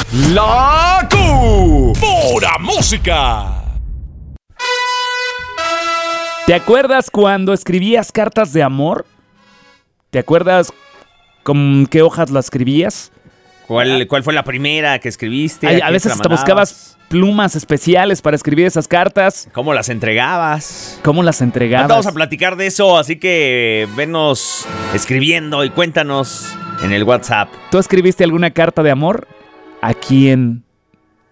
La Pura Música. ¿Te acuerdas cuando escribías cartas de amor? ¿Te acuerdas con qué hojas las escribías? ¿Cuál fue la primera que escribiste? A veces hasta buscabas plumas especiales para escribir esas cartas. ¿Cómo las entregabas? ¿Cómo las entregabas? Vamos a platicar de eso, así que venos escribiendo y cuéntanos en el WhatsApp. ¿Tú escribiste alguna carta de amor? ¿A quién?